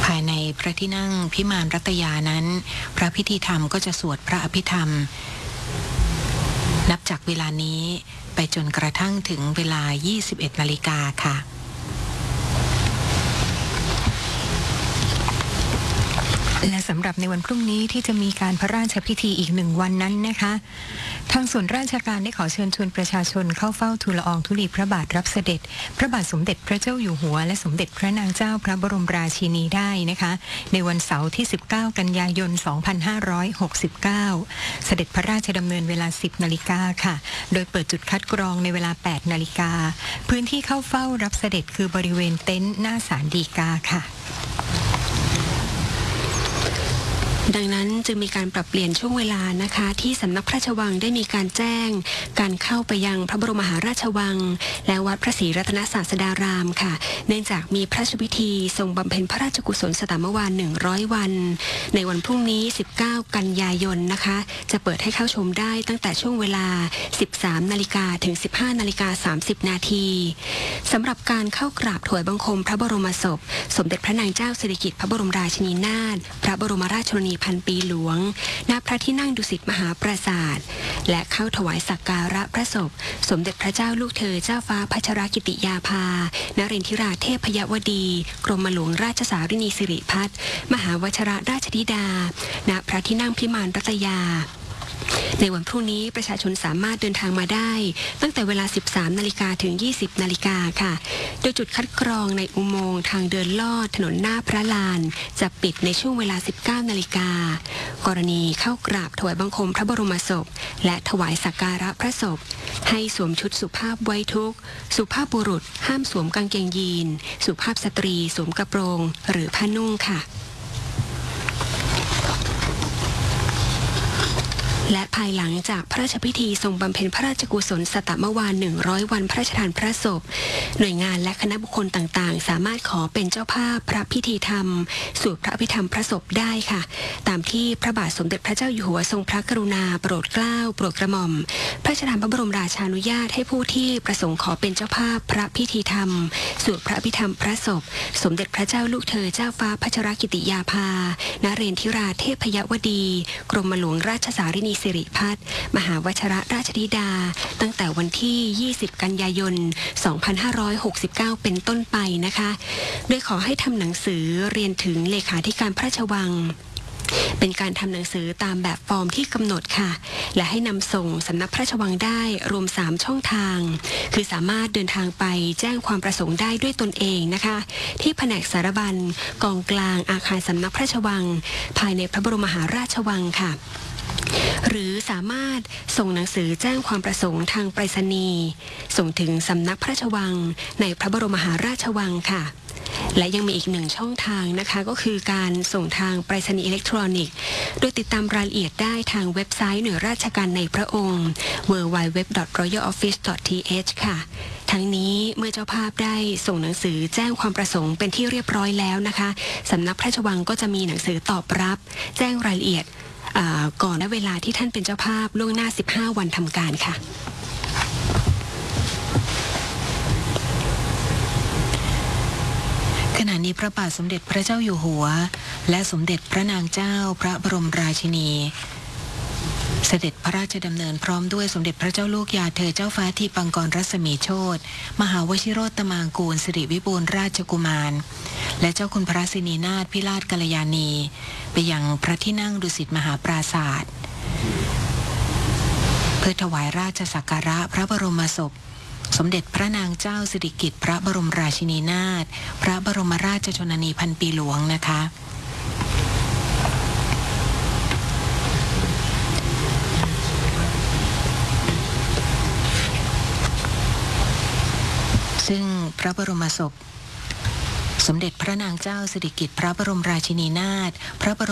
ภายในพระที่นั่งพิมานรัตยานั้นพระพิธีธรรมก็จะสวดพระอภิธรรมนับจากเวลานี้ไปจนกระทั่งถึงเวลา 21 นาฬิกาค่ะและสำหรับในวันพรุ่งนี้ที่จะมีการพระราชพิธีอีก1 วันนั้นนะคะทางส่วนราชการได้ขอเชิญชวนประชาชนเข้าเฝ้าทูลละอองธุลีพระบาทรับเสด็จพระบาทสมเด็จพระเจ้าอยู่หัวและสมเด็จพระนางเจ้าพระบรมราชินีได้นะคะในวันเสาร์ที่19 กันยายน 2569เสด็จพระราชดำเนินเวลา 10 นาฬิกาค่ะโดยเปิดจุดคัดกรองในเวลา 8 นาฬิกาพื้นที่เข้าเฝ้ารับเสด็จคือบริเวณเต็นท์หน้าศาลฎีกาค่ะดังนั้นจึงมีการปรับเปลี่ยนช่วงเวลานะคะที่สำนักพระราชวังได้มีการแจ้งการเข้าไปยังพระบรมมหาราชวังและวัดพระศรีรัตนศาสดารามค่ะเนื่องจากมีพระราชพิธีทรงบำเพ็ญพระราชกุศลสตมวาล100 วันในวันพรุ่งนี้19 กันยายนนะคะจะเปิดให้เข้าชมได้ตั้งแต่ช่วงเวลา 13 นาฬิกาถึง 15 นาฬิกา 30 นาทีสำหรับการเข้ากราบถวายบังคมพระบรมศพสมเด็จพระนางเจ้าสิริกิติ์พระบรมราชินีนาถพระบรมราชชนนีพันปีหลวงณพระที่นั่งดุสิตมหาปราสาทและเข้าถวายสักการะพระศพสมเด็จพระเจ้าลูกเธอเจ้าฟ้าพัชรกิติยาภานเรนทิราเทพยวดีกรมหลวงราชสารินีสิริพัฒน์มหาวชิรราชธิดาณพระที่นั่งพิมานรัตยาในวันพรุ่งนี้ประชาชนสามารถเดินทางมาได้ตั้งแต่เวลา 13 นาฬิกาถึง 20 นาฬิกาค่ะโดยจุดคัดกรองในอุโมงค์ทางเดินลอดถนนหน้าพระลานจะปิดในช่วงเวลา 19 นาฬิกากรณีเข้ากราบถวายบังคมพระบรมศพและถวายสักการะพระศพให้สวมชุดสุภาพไว้ทุกข์สุภาพบุรุษห้ามสวมกางเกงยีนสุภาพสตรีสวมกระโปรงหรือผ้านุ่งค่ะและภายหลังจากพระราชพิธีทรงบำเพ็ญพระราชกุศลสตมวาล100 วันพระราชทานพระศพหน่วยงานและคณะบุคคลต่างๆสามารถขอเป็นเจ้าภาพพระพิธีธรรมสวดพระอภิธรรมพระศพได้ค่ะตามที่พระบาทสมเด็จพระเจ้าอยู่หัวทรงพระกรุณาโปรดเกล้าโปรดกระหม่อมพระราชทานพระบรมราชานุญาตให้ผู้ที่ประสงค์ขอเป็นเจ้าภาพพระพิธีธรรมสวดพระอภิธรรมพระศพสมเด็จพระเจ้าลูกเธอเจ้าฟ้าพัชรกิติยาภานเรนทิราเทพยวดีกรมหลวงราชสารินีสิริพัฒน์มหาวชิรราชธิดาตั้งแต่วันที่ 20 กันยายน 2569 เป็นต้นไปนะคะโดยขอให้ทำหนังสือเรียนถึงเลขาธิการพระราชวังเป็นการทำหนังสือตามแบบฟอร์มที่กำหนดค่ะและให้นำส่งสำนักพระราชวังได้รวม3 ช่องทางคือสามารถเดินทางไปแจ้งความประสงค์ได้ด้วยตนเองนะคะที่แผนกสารบัญกองกลางอาคารสำนักพระราชวังภายในพระบรมมหาราชวังค่ะหรือสามารถส่งหนังสือแจ้งความประสงค์ทางไปรษณีย์ส่งถึงสำนักพระราชวังในพระบรมมหาราชวังค่ะและยังมีอีก1 ช่องทางนะคะก็คือการส่งทางไปรษณีย์อิเล็กทรอนิกส์โดยติดตามรายละเอียดได้ทางเว็บไซต์หน่วยราชการในพระองค์ www.royaloffice.th ค่ะทั้งนี้เมื่อเจ้าภาพได้ส่งหนังสือแจ้งความประสงค์เป็นที่เรียบร้อยแล้วนะคะสำนักพระราชวังก็จะมีหนังสือตอบรับแจ้งรายละเอียดก่อนและเวลาที่ท่านเป็นเจ้าภาพล่วงหน้า15 วันทำการค่ะขณะนี้พระบาทสมเด็จพระเจ้าอยู่หัวและสมเด็จพระนางเจ้าพระบรมราชินีเสด็จพระราชดำเนินพร้อมด้วยสมเด็จพระเจ้าลูกยาเธอเจ้าฟ้าทีปังกรรัศมีโชติมหาวชิโรตมางกูลสิริวิบูลย์ราชกุมารและเจ้าคุณพระสินีนาถพิราชกัลยาณีไปยังพระที่นั่งดุสิตมหาปราศาสตร์เพื่อถวายราชสักการะพระบรมศพสมเด็จพระนางเจ้าสิริกิติ์พระบรมราชินีนาถพระบรมราชชนนีพันปีหลวงนะคะซึ่งพระบรมศพสมเด็จพระนางเจ้าสิริกิติ์พระบรมราชินีนาถพระบรม